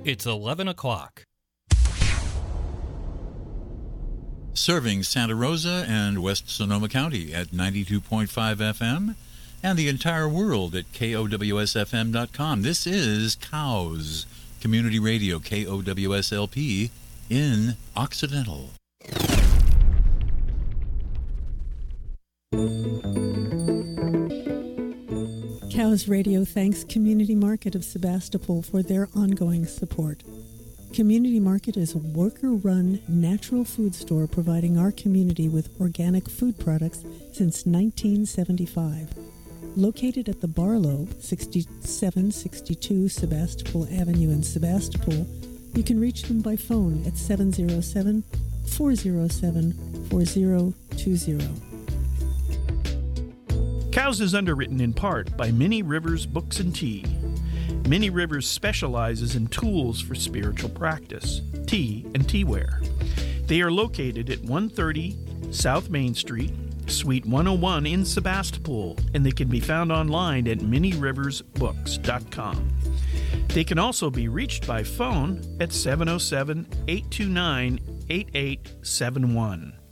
It's 11 o'clock. Serving Santa Rosa and West Sonoma County at 92.5 FM and the entire world at KOWSFM.com. This is Cows Community Radio, KOWSLP in Occidental. Cows Radio thanks Community Market of Sebastopol for their ongoing support. Community Market is a worker-run natural food store providing our community with organic food products since 1975. Located at the Barlow, 6762 Sebastopol Avenue in Sebastopol, you can reach them by phone at 707-407-4020. Cows is underwritten in part by Many Rivers Books and Tea. Many Rivers specializes in tools for spiritual practice, tea, and teaware. They are located at 130 South Main Street, Suite 101 in Sebastopol, and they can be found online at manyriversbooks.com. They can also be reached by phone at 707-829-8871.